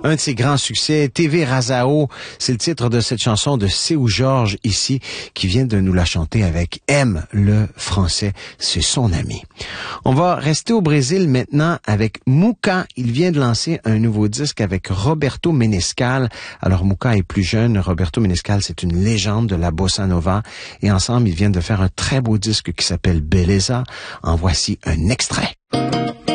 un de ses grands succès. TV Razao, c'est le titre de cette chanson de Seu Jorge ici, qui vient de nous la chanter avec M, le français. C'est son ami. On va rester au Brésil maintenant avec Muka. Il vient de lancer un nouveau disque avec Roberto Menescal. Alors Muka est plus jeune. Roberto Menescal, c'est une légende de la bossa nova. Et ensemble, ils viennent de faire un très beau disque qui s'appelle Beleza. En voici un extrait.